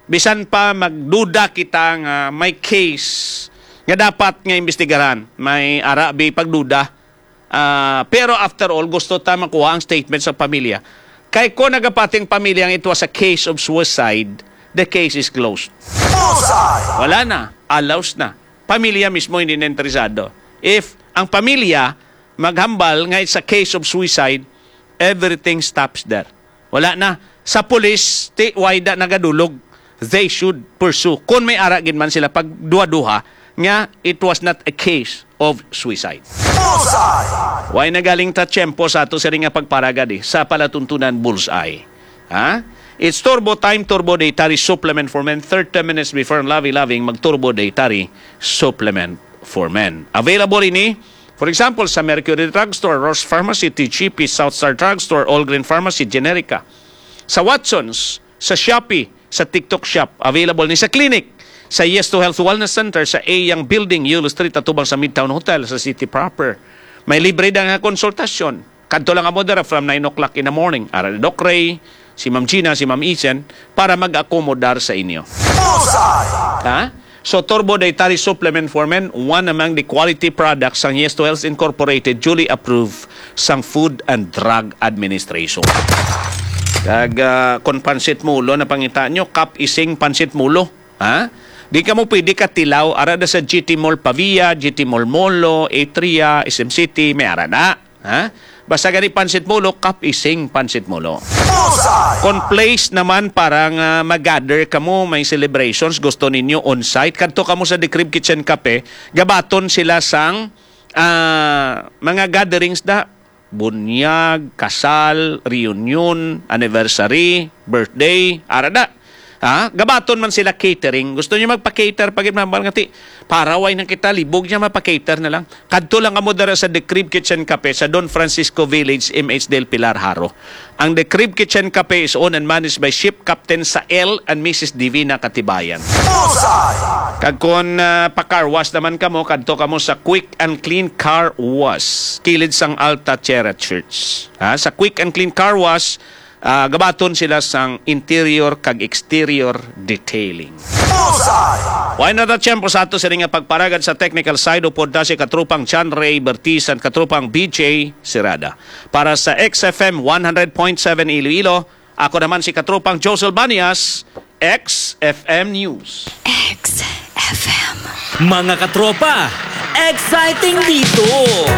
bisan pa magduda kita nga may case nga dapat nga imbestigaran, may arabi pagduda. Pero after all, gusto ta makuha ang statement sa pamilya. Kay ko nagapating pamilya it was a case of suicide, the case is closed. Wala na, allows na. Pamilya mismo hindi na interesado. If ang pamilya maghambal nga it's a case of suicide, everything stops there. Wala na. Sa police, wayda nagadulog. They should pursue. Kung may aragin man sila pag duha-duha, nga it was not a case of suicide. Why nagaling ta tiyempo sa ato sa ring nga pagparagad sa palatuntunan bullseye. Ha? It's Turbo Time Turbo Dietary Supplement for Men. 30 minutes before loving mag-Turbo Dietary Supplement for Men. Available ini, for example, sa Mercury Drugstore, Ross Pharmacy, TGP, Southstar Drugstore, All Green Pharmacy, Generica. Sa Watsons, sa Shopee, sa TikTok Shop. Available ni sa clinic, sa Yes to Health Wellness Center, sa A-Yang Building, Yulo Street, atubang sa Midtown Hotel, sa City Proper. May libre na nga konsultasyon. Kadto lang ang modera from 9 o'clock in the morning. Ara ni Doc Ray, si Ma'am Gina, si Ma'am Isen, para mag-akomodar sa inyo. Ha? So, Turbo Dietary Supplement for Men, one among the quality products ng Yes to Health Incorporated, duly approved sang Food and Drug Administration. Kung pansit mulo na pangita nyo, kap ising pansit mulo. Ha? Di ka mo pwede katilaw, arada sa GT Mall Pavia, GT Mall Molo, Atria, SM City, may arada. Ha? Basta gani pansit mulo, kap ising pansit mulo. Kung place naman parang mag-gather ka mo, may celebrations, gusto ninyo on-site, kanto ka mo sa The Crib Kitchen Cafe, gabaton sila sang mga gatherings da, bunyag, kasal, reunion, anniversary, birthday, arada. Ha? Gabaton man sila catering. Gusto niyo magpa-cater pag ngati. Paraway nang kita, libog niya mapa-cater na lang. Kadto lang amo dara sa The Crib Kitchen Cafe sa Don Francisco Village, MH Del Pilar, Haro. Ang The Crib Kitchen Cafe is owned and managed by Ship Captain Sael and Mrs. Divina Katibayan. Kag kon pa-car wash naman kamo, kadto kamo sa Quick and Clean Car Wash. Kilid sang Alta Chera Church. Ha? Sa Quick and Clean Car Wash, gabaton sila sang interior kag exterior detailing. Why na da tiyempo sa ato sa ring pagparagad sa technical side o podda si katrupang John Ray Bertiz at katrupang BJ Sirada. Para sa XFM 100.7 Iloilo, ako naman si katrupang Josel Banias, XFM News. XFM. Mga katropa, exciting dito!